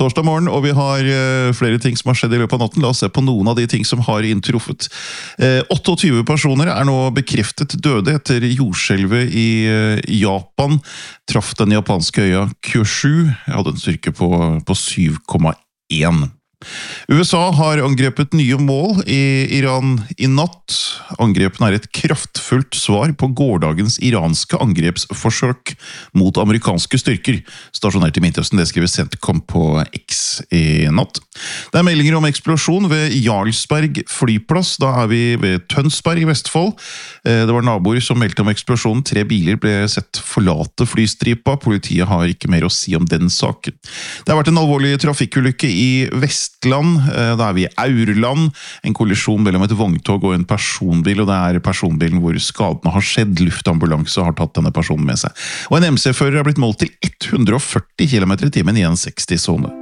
torsdag morgen, og vi har flere ting som har skjedd i løpet av natten. La oss se på noen av de ting som har inntruffet. 28 personer er nå bekreftet døde etter jordskjelvet i Japan. Traff den japanske øya Kyushu, hadde en styrke på 7,1. USA har angrepet nye mål i Iran i natt. Angrepene er et kraftfullt svar på gårdagens iranske angrepsforsøk mot amerikanske styrker, stasjonert i Midtøsten. Det skriver CENTCOM på X i natt. Det er meldinger om eksplosjon ved Jarlsberg flyplass. Da er vi ved Tønsberg i Vestfold. Det var naboer som meldte om eksplosjonen. 3 biler ble sett forlate flystripa. Politiet har ikke mer å si om den saken. Det har vært en alvorlig trafikkulykke i Vestland. Da er vi i Aurland. En kollisjon mellom et vogntog og en personbil, og det er personbilen hvor skadene har skjedd. Luftambulanse har tatt denne personen med seg. Og en MC-fører har blitt målt til 140 km/t i en 60-zone.